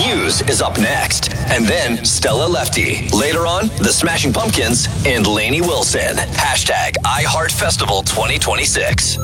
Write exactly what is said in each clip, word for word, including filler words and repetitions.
Muse is up next. And then Stella Lefty. Later on, the Smashing Pumpkins and Lainey Wilson. Hashtag iHeartFestival twenty twenty-six.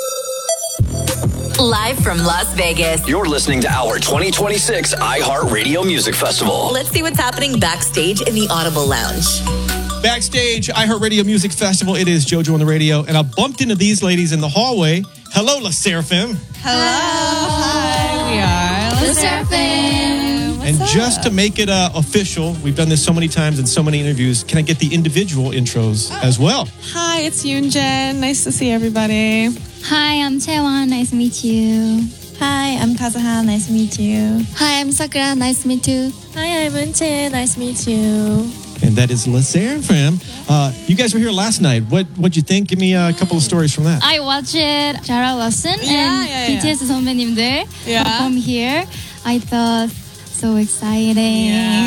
Live from Las Vegas. You're listening to our twenty twenty-six iHeartRadio Music Festival. Let's see what's happening backstage in the Audible Lounge. Backstage, iHeartRadio Music Festival. It is JoJo on the radio. And I bumped into these ladies in the hallway. Hello, La Seraphim. Hello. Hi, we are La Seraphim. And just to make it uh, official, we've done this so many times in so many interviews. Can I get the individual intros oh. as well? Hi, it's Yoonjin. Nice to see everybody. Hi, I'm Chaewon. Nice to meet you. Hi, I'm Kazuha. Nice to meet you. Hi, I'm Sakura. Nice to meet you. Hi, I'm Eunchae. Nice to meet you. And that is La Seraphim. Uh, you guys were here last night. What what'd you think? Give me a couple of stories from that. I watched Zara Larsson yeah, and yeah, yeah. B T S 선배님들 yeah. perform here. I thought so exciting.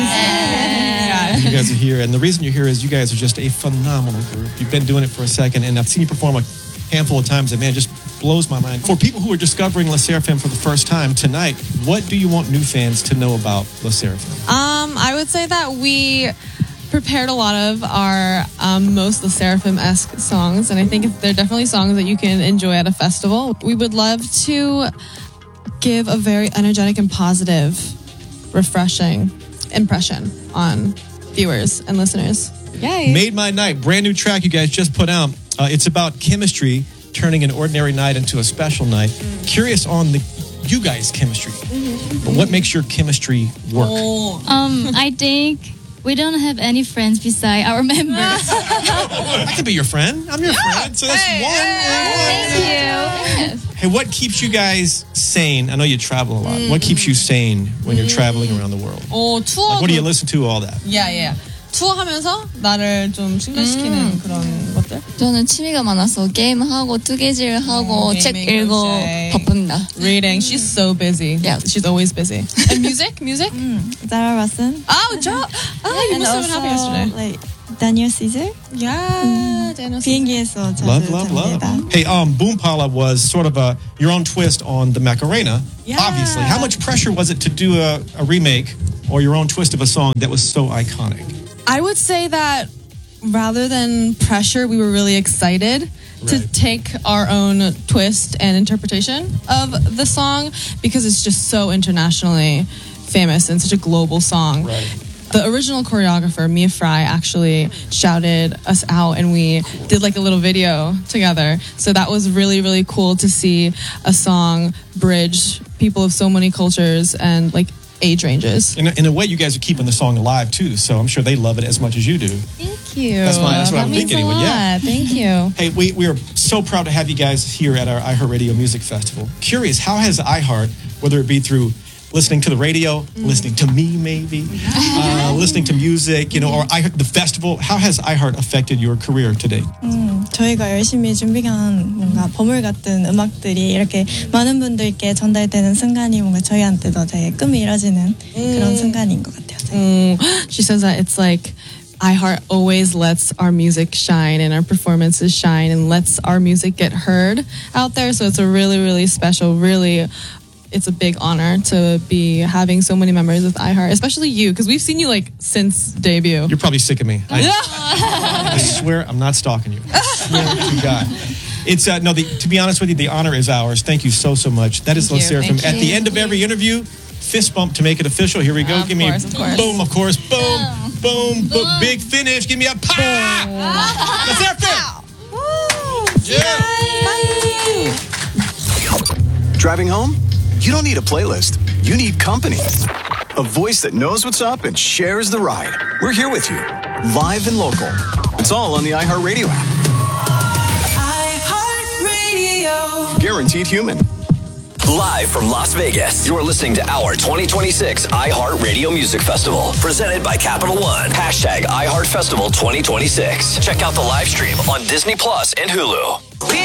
Yeah. You guys are here, and the reason you're here is you guys are just a phenomenal group. You've been doing it for a second, and I've seen you perform a handful of times, and man, it just blows my mind. For people who are discovering La Seraphim for the first time tonight, what do you want new fans to know about La Seraphim? Um, I would say that we prepared a lot of our um, most La Seraphim-esque songs, and I think they're definitely songs that you can enjoy at a festival. We would love to give a very energetic and positive, refreshing impression on viewers and listeners. Yay! Made My Night, brand new track you guys just put out. Uh, it's about chemistry, turning an ordinary night into a special night. Mm. Curious on the you guys' chemistry. Mm-hmm. But what makes your chemistry work? Oh. Um, I think we don't have any friends beside our members. I could be your friend. I'm your friend. So that's hey, one. Hey, Thank you. Hey, what keeps you guys sane? I know you travel a lot. Mm. What keeps you sane when you're traveling around the world? 어, 투어. Like, what do you listen to? All that. Yeah, yeah. 투어하면서 나를 좀 신경시키는 음. 그런 것들? 저는 취미가 많아서 게임하고 뜨개질하고 음, 책 읽고 바쁩니다. Reading. She's so busy. Yeah. She's always busy. And music? Music? Mm. Zara Larsson. Oh, jo- oh, you and must have been happy yesterday. Like Daniel Caesar. Yeah, mm. Daniel Caesar. 비행기에서 자주 Love, love, love. Hey, um, Boom Pala was sort of a your own twist on the Macarena. Yeah. Obviously, how much pressure was it to do a, a remake or your own twist of a song that was so iconic? I would say that rather than pressure, we were really excited right. to take our own twist and interpretation of the song because it's just so internationally famous and such a global song. Right. The original choreographer, Mia Fry, actually shouted us out and we did like a little video together. So that was really, really cool to see a song bridge people of so many cultures and like age ranges. In a, in a way, you guys are keeping the song alive too, so I'm sure they love it as much as you do. Thank you. That's, my, that's what that I'm means thinking. A lot. Yeah. Thank you. Hey, we, we are so proud to have you guys here at our iHeartRadio Music Festival. Curious, how has iHeart, whether it be through listening to the radio, mm. listening to me maybe, uh, listening to music, you know, or iHeart, the festival, how has iHeart affected your career today? 음, 저희가 열심히 준비한 뭔가 보물 같은 음악들이 이렇게 많은 분들께 전달되는 순간이 뭔가 저희한테도 되게 꿈이 이뤄지는 음. 그런 순간인 것 같아요. Mm. She says that it's like iHeart always lets our music shine and our performances shine and lets our music get heard out there. So it's a really, really special, really it's a big honor to be having so many members with iHeart, especially you, because we've seen you like since debut. You're probably sick of me. I, I swear I'm not stalking you. I swear to God. It's uh, no. The, to be honest with you, the honor is ours. Thank you so so much. That is La Seraphim. At the end of every interview, fist bump to make it official. Here we go. Of Give course, me of course. boom, of course, boom, boom, boom, boom. Big finish. Give me a pop. La Seraphim. Yeah. Driving home? You don't need a playlist. You need company. A voice that knows what's up and shares the ride. We're here with you, live and local. It's all on the iHeartRadio app. iHeartRadio. Guaranteed human. Live from Las Vegas, you're listening to our twenty twenty-six iHeartRadio Music Festival, presented by Capital One. Hashtag iHeartFestival twenty twenty-six. Check out the live stream on Disney Plus and Hulu.